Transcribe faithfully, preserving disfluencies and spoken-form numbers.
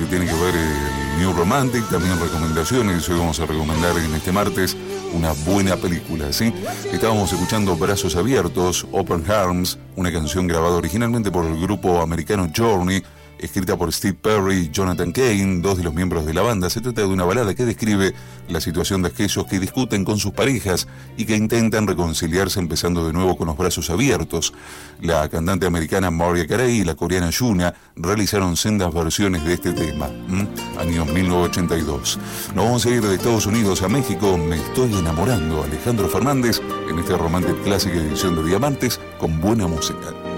que tiene que ver el New Romantic, también recomendaciones. Hoy vamos a recomendar en este martes una buena película, ¿sí? Estábamos escuchando Brazos Abiertos, Open Arms, una canción grabada originalmente por el grupo americano Journey, escrita por Steve Perry y Jonathan Cain, dos de los miembros de la banda. Se trata de una balada que describe la situación de aquellos que discuten con sus parejas y que intentan reconciliarse empezando de nuevo con los brazos abiertos. La cantante americana Mariah Carey y la coreana Yuna realizaron sendas versiones de este tema, ¿m? Año mil novecientos ochenta y dos. Nos vamos a ir de Estados Unidos a México. Me estoy enamorando, Alejandro Fernández, en este Romantic Classic edición de Diamantes, con buena música.